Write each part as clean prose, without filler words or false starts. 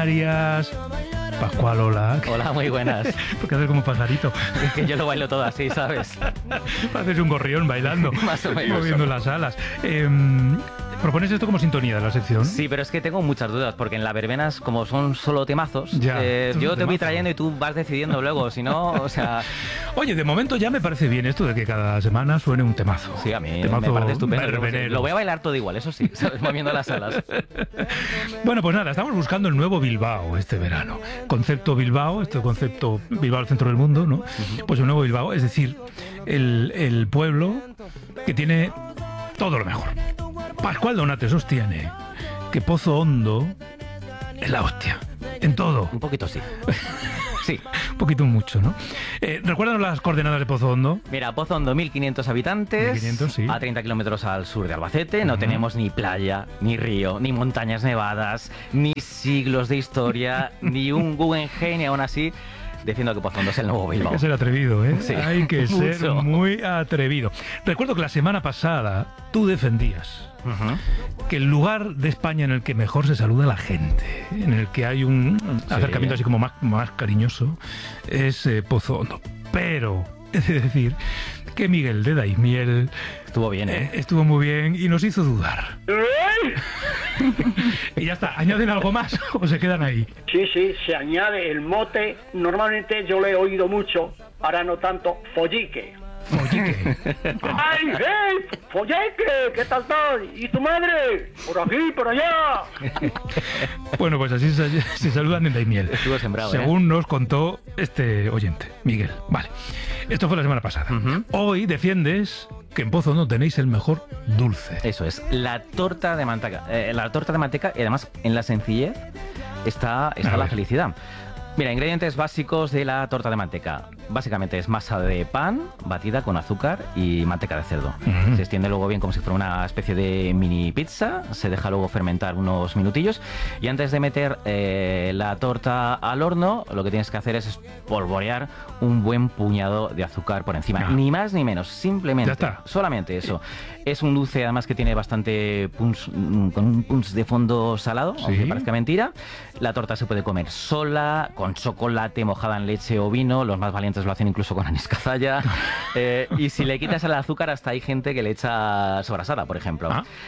Canarias. Pascual, hola. Hola, muy buenas. Porque haces como pajarito. Es que yo lo bailo todo así, ¿sabes? Haces un gorrión bailando. Más o menos. Moviendo las alas. ¿Propones esto como sintonía de la sección? Sí, pero es que tengo muchas dudas, porque en las verbenas, como son solo temazos, yo te voy trayendo y tú vas decidiendo luego, si no, o sea... Oye, de momento ya me parece bien esto de que cada semana suene un temazo. Sí, a mí temazo me parece estupendo. verbenero. Lo voy a bailar todo igual, eso sí, ¿sabes? Moviendo las alas. Bueno, pues nada, estamos buscando el nuevo Bilbao este verano. Concepto Bilbao, este concepto Bilbao al centro del mundo, ¿no? Pues el nuevo Bilbao, es decir, el pueblo que tiene todo lo mejor. Pascual Donate sostiene que Pozo Hondo es la hostia, en todo. Un poquito sí. Sí. Un poquito mucho, ¿no? Recuérdanos las coordenadas de Pozo Hondo. Mira, Pozo Hondo, 1.500 habitantes, 1500, sí. A 30 kilómetros al sur de Albacete. No tenemos ni playa, ni río, ni montañas nevadas, ni siglos de historia, ni un Guggenheim, y aún así... diciendo que Pozo Hondo es el nuevo Bilbao. Hay que ser atrevido, ¿eh? Sí, hay que ser mucho. muy atrevido. Recuerdo que la semana pasada tú defendías que el lugar de España en el que mejor se saluda a la gente, en el que hay un acercamiento así como más cariñoso, es Pozo Hondo. Pero he de decir que Miguel de Daimiel Estuvo bien, ¿eh? estuvo muy bien y nos hizo dudar. Y ya está, ¿añaden algo más o se quedan ahí? Sí, se añade el mote. Normalmente yo le he oído mucho, ahora no tanto, follique. Follique. ¡Ay, hey! ¡Follique! ¿Qué tal estás? ¿Y tu madre? Por aquí, por allá. Bueno, pues así se saludan en Daimiel. Estuvo sembrado, según nos contó este oyente, Miguel. Vale, esto fue la semana pasada. Hoy defiendes que en Pozo no tenéis el mejor dulce. Eso es, la torta de manteca. La torta de manteca, y además en la sencillez está la felicidad. Mira, ingredientes básicos de la torta de manteca. Básicamente es masa de pan batida con azúcar y manteca de cerdo. Se extiende luego bien como si fuera una especie de mini pizza. Se deja luego fermentar unos minutillos. Y antes de meter la torta al horno, lo que tienes que hacer es espolvorear un buen puñado de azúcar por encima. Ni más ni menos, simplemente. Ya está. Solamente eso. Es un dulce además que tiene bastante punch, con un punch de fondo salado, aunque parezca mentira. La torta se puede comer sola, con chocolate, mojada en leche o vino. Los más valientes lo hacen incluso con anís cazalla. Y si le quitas el azúcar, hasta hay gente que le echa sobrasada, por ejemplo.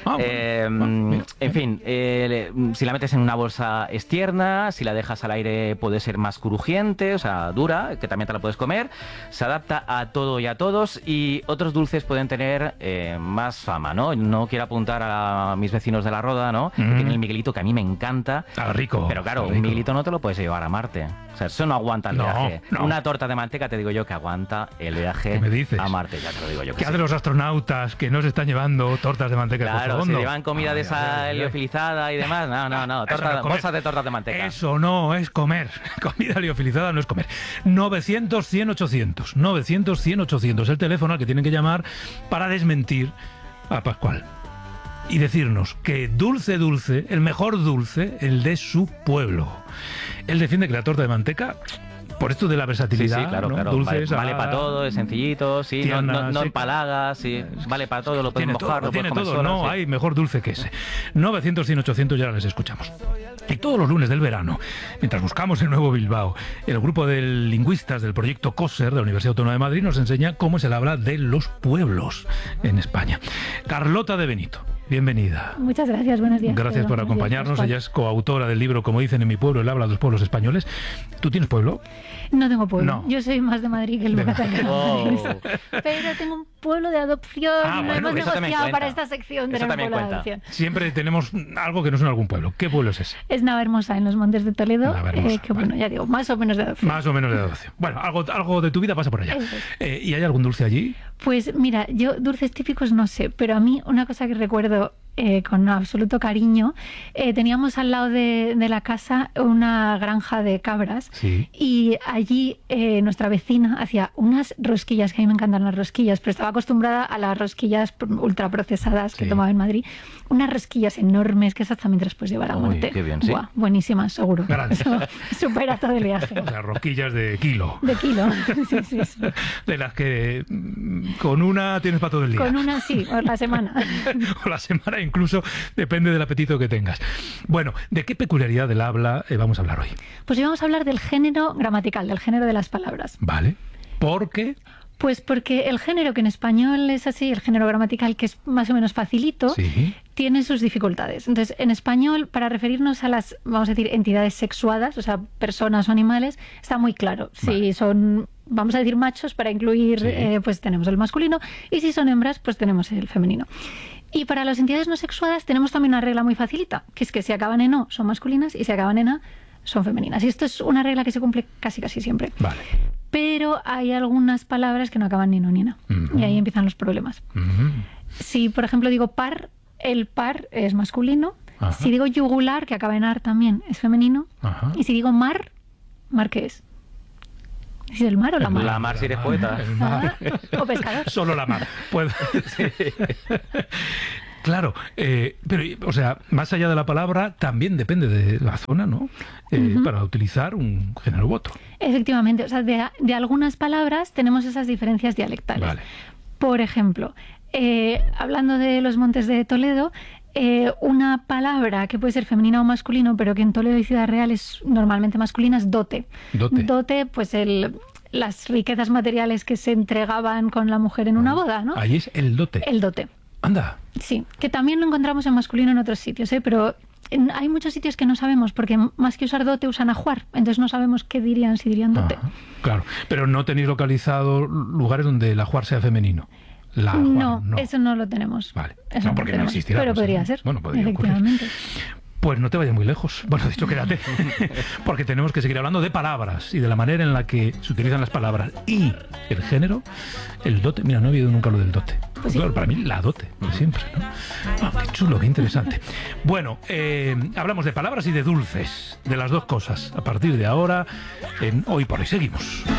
En fin, si la metes en una bolsa es tierna, si la dejas al aire puede ser más crujiente, o sea, dura, que también te la puedes comer. Se adapta a todo y a todos, y otros dulces pueden tener más fama, ¿no? No quiero apuntar a mis vecinos de la Roda, ¿no? Que tienen el Miguelito, que a mí me encanta. Rico. Pero claro, un Miguelito no te lo puedes llevar a Marte. O sea, eso no aguanta el viaje. No. Una torta de manteca te digo yo que aguanta el viaje ¿Qué me dices? a Marte, ya te lo digo yo. ¿Qué hacen los astronautas que no se están llevando tortas de manteca? Claro, de si llevan comida de esa liofilizada y demás. No. Bolsas de tortas de manteca. Eso no es comer. Comida liofilizada no es comer. 900 100 800. 900 100 800. El teléfono al que tienen que llamar para desmentir a Pascual. Y decirnos que dulce, el mejor dulce, el de su pueblo. Él defiende que la torta de manteca, por esto de la versatilidad, sí, claro, ¿no? claro. Dulce, Vale para todo, es sencillito, sí, tierna, no empalaga, sí, vale para todo, lo puedes mojar, lo puedes tiene comer todo, sola, no sí. hay mejor dulce que ese. 900 100 800, ya les escuchamos. Y todos los lunes del verano, mientras buscamos el nuevo Bilbao, el grupo de lingüistas del proyecto COSER de la Universidad Autónoma de Madrid nos enseña cómo se le habla de los pueblos en España. Carlota de Benito, bienvenida. Muchas gracias, buenos días. Gracias por acompañarnos. Ella es coautora del libro, como dicen en mi pueblo, el habla de los pueblos españoles. ¿Tú tienes pueblo? No tengo pueblo. No. Yo soy más de Madrid que el Lucas. Pero tengo un pueblo de adopción. Bueno, hemos eso también negociado cuenta. para esta sección de Eso un también pueblo de cuenta. adopción. Siempre tenemos algo que no es en algún pueblo. ¿Qué pueblo es ese? Es Navahermosa, en los Montes de Toledo. Navahermosa, Que bueno, ya digo, más o menos de adopción. Más o menos de adopción. Bueno, algo de tu vida pasa por allá. Eso es. ¿Y hay algún dulce allí? Pues mira, yo dulces típicos no sé, pero a mí una cosa que recuerdo con absoluto cariño, teníamos al lado de la casa una granja de cabras. Sí. Y allí nuestra vecina hacía unas rosquillas, que a mí me encantan las rosquillas, pero estaba acostumbrada a las rosquillas ultraprocesadas que tomaba en Madrid. Unas rosquillas enormes que esas también te las puedes llevar a Marte. Qué bien, sí. Buah, buenísimas, seguro. Grandes. Eso supera todo el viaje. O sea, rosquillas de kilo. De kilo. Sí. De las que Con una tienes para todo el día. Con una sí, o la semana. O la semana incluso, depende del apetito que tengas. Bueno, ¿de qué peculiaridad del habla vamos a hablar hoy? Pues hoy vamos a hablar del género gramatical, del género de las palabras. Vale. ¿Por qué? Pues porque el género, que en español es así, el género gramatical, que es más o menos facilito, Sí. tiene sus dificultades. Entonces, en español, para referirnos a las, vamos a decir, entidades sexuadas, o sea, personas o animales, está muy claro. Vale. Si son, vamos a decir, machos, para incluir, Sí. pues tenemos el masculino, y si son hembras, pues tenemos el femenino. Y para las entidades no sexuadas tenemos también una regla muy facilita, que es que si acaban en O son masculinas y si acaban en A son femeninas. Y esto es una regla que se cumple casi siempre. Vale. Pero hay algunas palabras que no acaban ni en O ni en A. Ujú. Y ahí empiezan los problemas. Ujú. Si, por ejemplo, digo par, el par es masculino. Ajá. Si digo yugular, que acaba en ar también, es femenino. Ajá. Y si digo mar, ¿mar qué es? ¿Es el mar o la mar? La mar si eres poeta. El mar. Ah, o pescador. Solo la mar. Puede- Claro, pero, o sea, más allá de la palabra, también depende de la zona, ¿no? Para utilizar un género u otro. Efectivamente, o sea, de algunas palabras tenemos esas diferencias dialectales. Vale. Por ejemplo, hablando de los Montes de Toledo, una palabra que puede ser femenina o masculino, pero que en Toledo y Ciudad Real es normalmente masculina, es dote. Dote. Dote, pues las riquezas materiales que se entregaban con la mujer en una boda, ¿no? Ahí es el dote. El dote. Anda. Sí, que también lo encontramos en masculino en otros sitios, pero hay muchos sitios que no sabemos, porque más que usar dote usan ajuar, entonces no sabemos qué dirían si dirían dote. Ajá, claro, pero no tenéis localizado lugares donde el ajuar sea femenino. La ajuar, No, eso no lo tenemos. Vale. Eso No, porque no tenemos. existirá, Pero no sé. podría ser. Bueno, podría ocurrir. Efectivamente. Pues no te vayas muy lejos. Bueno, dicho, quédate. Porque tenemos que seguir hablando de palabras y de la manera en la que se utilizan las palabras y el género, el dote. Mira, no he oído nunca lo del dote. Pues sí. Claro, para mí la dote, de siempre, ¿no? Ah, qué chulo, qué interesante. Bueno, hablamos de palabras y de dulces, de las dos cosas. A partir de ahora, en Hoy por Hoy seguimos.